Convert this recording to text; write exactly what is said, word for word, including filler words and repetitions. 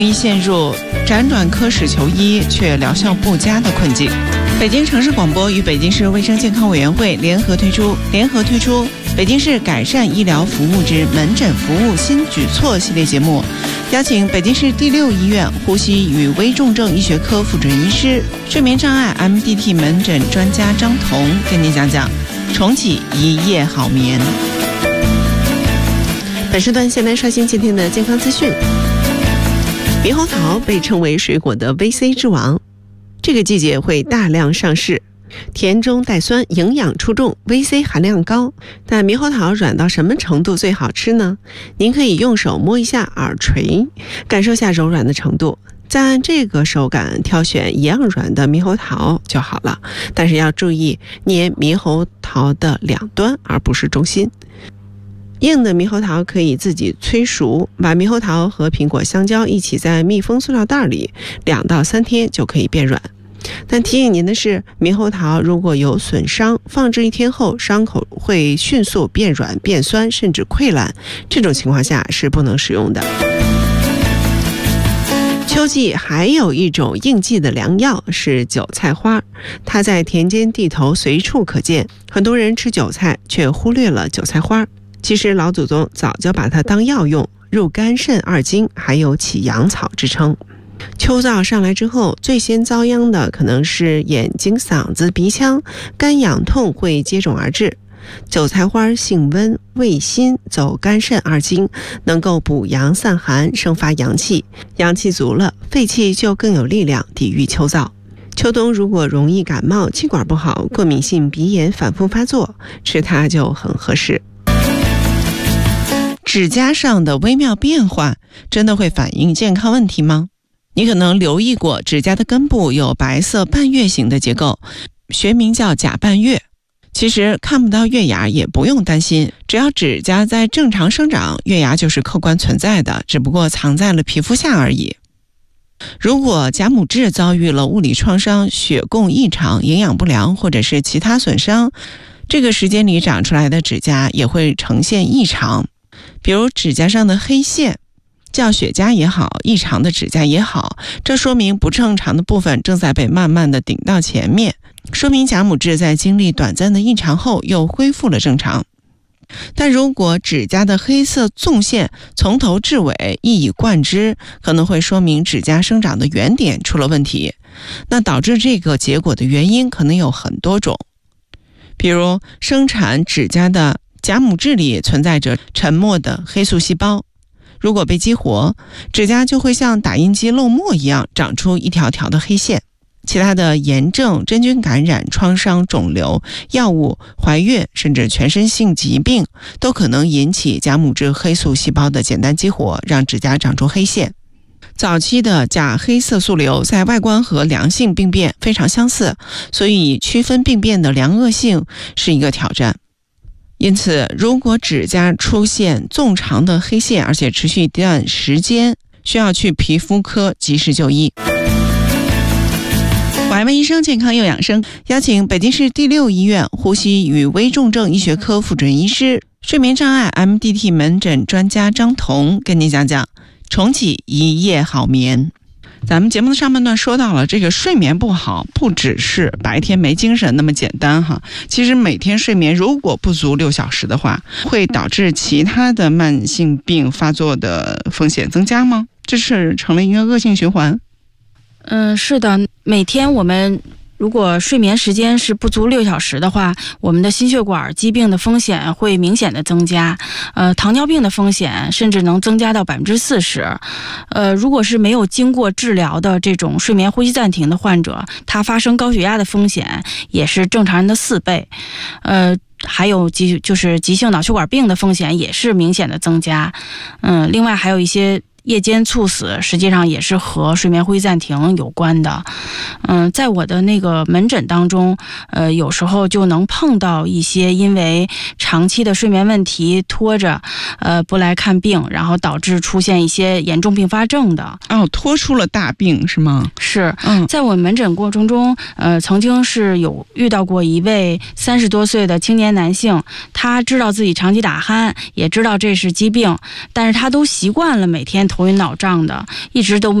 易陷入辗转科室求医却疗效不佳的困境。北京城市广播与北京市卫生健康委员会联合推出联合推出北京市改善医疗服务之门诊服务新举措系列节目，邀请北京市第六医院呼吸与危重症医学科副主任医师、睡眠障碍 M D T 门诊专家张彤跟您讲讲重启一夜好眠。 本时段先来刷新今天的健康资讯。猕猴桃被称为水果的 V C 之王，这个季节会大量上市，甜中带酸，营养出众， V C 含量高。但猕猴桃软到什么程度最好吃呢？您可以用手摸一下耳垂，感受下柔软的程度，再按这个手感挑选一样软的猕猴桃就好了。但是要注意捏猕猴桃的两端，而不是中心。硬的猕猴桃可以自己催熟，把猕猴桃和苹果、香蕉一起在密封塑料袋里，两到三天就可以变软。但提醒您的是，猕猴桃如果有损伤，放置一天后，伤口会迅速变软、变酸，甚至溃烂，这种情况下是不能使用的。秋季还有一种应季的良药是韭菜花，它在田间地头随处可见，很多人吃韭菜却忽略了韭菜花。其实老祖宗早就把它当药用，入肝肾二经，还有起阳草之称。秋燥上来之后，最先遭殃的可能是眼睛、嗓子、鼻腔，干痒痛会接踵而至。韭菜花性温，味辛，走肝肾二经，能够补阳散寒，生发阳气，阳气足了，肺气就更有力量抵御秋燥。秋冬如果容易感冒、气管不好、过敏性鼻炎反复发作，吃它就很合适。 指甲上的微妙变化真的会反映健康问题吗？你可能留意过指甲的根部有白色半月形的结构，学名叫甲半月。其实看不到月牙也不用担心，只要指甲在正常生长，月牙就是客观存在的，只不过藏在了皮肤下而已。如果甲母质遭遇了物理创伤、血供异常、营养不良或者是其他损伤，这个时间里长出来的指甲也会呈现异常。比如指甲上的黑线，叫血痂也好，异常的指甲也好，这说明不正常的部分正在被慢慢的顶到前面，说明甲母质在经历短暂的异常后又恢复了正常。但如果指甲的黑色纵线从头至尾一以贯之，可能会说明指甲生长的原点出了问题。那导致这个结果的原因可能有很多种，比如生产指甲的甲母质里存在着沉默的黑素细胞，如果被激活，指甲就会像打印机漏墨一样长出一条条的黑线。其他的炎症、真菌感染、创伤、肿瘤、药物、怀孕甚至全身性疾病都可能引起甲母质黑素细胞的简单激活，让指甲长出黑线。早期的甲黑色素瘤在外观和良性病变非常相似，所以区分病变的良恶性是一个挑战。因此，如果指甲出现纵长的黑线，而且持续一段时间，需要去皮肤科及时就医。我爱问医生，健康又养生，邀请北京市第六医院呼吸与危重症医学科副主任医师、睡眠障碍 M D T 门诊专家张彤跟您讲讲重启一夜好眠。咱们节目的上半段说到了，这个睡眠不好不只是白天没精神那么简单哈，其实每天睡眠如果不足六小时的话，会导致其他的慢性病发作的风险增加吗？这是成了一个恶性循环。 嗯，是的，每天我们如果睡眠时间是不足六小时的话，我们的心血管疾病的风险会明显的增加，呃，糖尿病的风险甚至能增加到百分之四十。呃，如果是没有经过治疗的这种睡眠呼吸暂停的患者，他发生高血压的风险也是正常人的四倍。呃。还有急就是急性脑血管病的风险也是明显的增加。嗯，另外还有一些夜间猝死实际上也是和睡眠呼吸暂停有关的。嗯，在我的那个门诊当中，呃，有时候就能碰到一些因为长期的睡眠问题拖着，呃，不来看病，然后导致出现一些严重并发症的。 哦，拖出了大病是吗？ 是，嗯，在我门诊过程中，呃，曾经是有遇到过一位三十多岁的青年男性，他知道自己长期打鼾，也知道这是疾病，但是他都习惯了每天拖头晕脑胀的，一直都